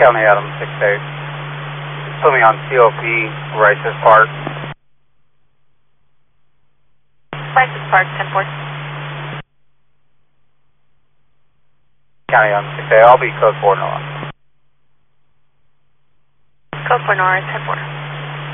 County Adam 6-8. Put me on COP, Rice's Park. Rice's Park, 10-4. County Adam 6-8, I'll be code 4 Nora. Code 4 Nora, 10-4.